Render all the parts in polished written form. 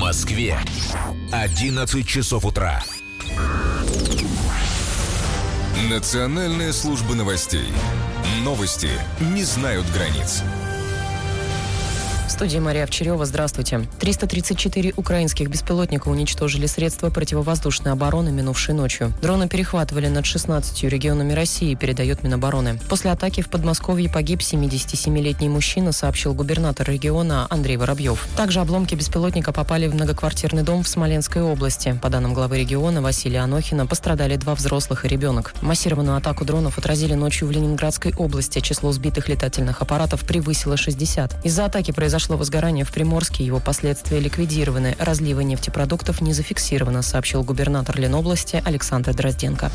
Москве 11 часов утра. Национальная служба новостей. Новости не знают границ. В студии Мария Овчарева. Здравствуйте. 334 украинских беспилотника уничтожили средства противовоздушной обороны минувшей ночью. Дроны перехватывали над 16 регионами России, передает Минобороны. После атаки в Подмосковье погиб 77-летний мужчина, сообщил губернатор региона Андрей Воробьев. Также обломки беспилотника попали в многоквартирный дом в Смоленской области. По данным главы региона Василия Анохина, пострадали 2 взрослых и ребенок. Массированную атаку дронов отразили ночью в Ленинградской области. Число сбитых летательных аппаратов превысило 60. Из-за атаки произошло возгорание в Приморске, его последствия ликвидированы. Разлива нефтепродуктов не зафиксировано, сообщил губернатор Ленобласти Александр Дрозденко.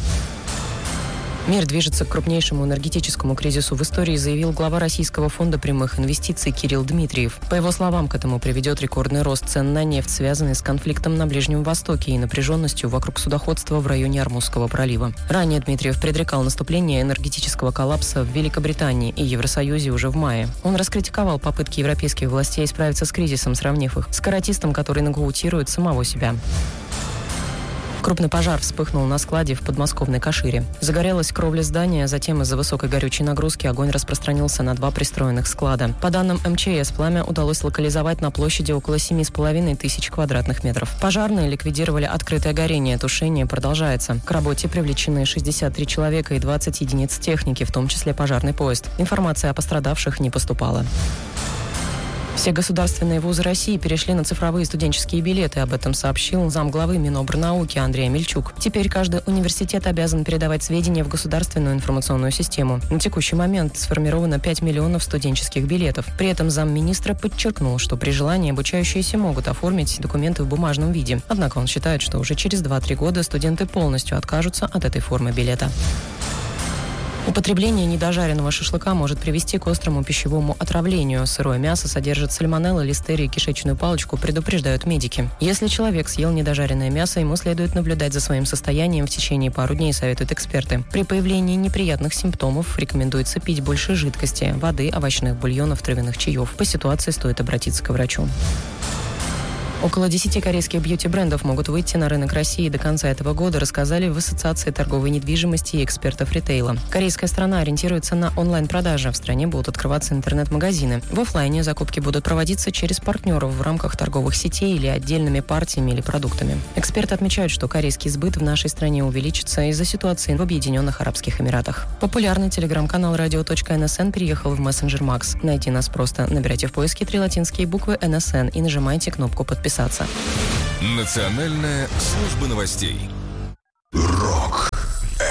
Мир движется к крупнейшему энергетическому кризису в истории, заявил глава Российского фонда прямых инвестиций Кирилл Дмитриев. По его словам, к этому приведет рекордный рост цен на нефть, связанный с конфликтом на Ближнем Востоке и напряженностью вокруг судоходства в районе Ормузского пролива. Ранее Дмитриев предрекал наступление энергетического коллапса в Великобритании и Евросоюзе уже в мае. Он раскритиковал попытки европейских властей справиться с кризисом, сравнив их с каратистом, который нокаутирует самого себя. Крупный пожар вспыхнул на складе в подмосковной Кашире. Загорелась кровля здания, затем из-за высокой горючей нагрузки огонь распространился на 2 пристроенных склада. По данным МЧС, пламя удалось локализовать на площади около 7,5 тысяч квадратных метров. Пожарные ликвидировали открытое горение, тушение продолжается. К работе привлечены 63 человека и 20 единиц техники, в том числе пожарный поезд. Информация о пострадавших не поступала. Все государственные вузы России перешли на цифровые студенческие билеты. Об этом сообщил замглавы Минобрнауки Андрей Амельчук. Теперь каждый университет обязан передавать сведения в государственную информационную систему. На текущий момент сформировано 5 миллионов студенческих билетов. При этом замминистра подчеркнул, что при желании обучающиеся могут оформить документы в бумажном виде. Однако он считает, что уже через 2-3 года студенты полностью откажутся от этой формы билета. Употребление недожаренного шашлыка может привести к острому пищевому отравлению. Сырое мясо содержит сальмонеллу, листерию и кишечную палочку, предупреждают медики. Если человек съел недожаренное мясо, ему следует наблюдать за своим состоянием в течение пару дней, советуют эксперты. При появлении неприятных симптомов рекомендуется пить больше жидкости, воды, овощных бульонов, травяных чаев. По ситуации стоит обратиться к врачу. Около 10 корейских бьюти-брендов могут выйти на рынок России до конца этого года, рассказали в Ассоциации торговой недвижимости и экспертов ритейла. Корейская страна ориентируется на онлайн-продажи. В стране будут открываться интернет-магазины. В офлайне закупки будут проводиться через партнеров в рамках торговых сетей или отдельными партиями или продуктами. Эксперты отмечают, что корейский сбыт в нашей стране увеличится из-за ситуации в Объединенных Арабских Эмиратах. Популярный телеграм-канал radio.nsn переехал в мессенджер Макс. Найти нас просто набирайте в поиске 3 латинские буквы NSN и нажимайте кнопку «Подписаться». Национальная служба новостей. Рок.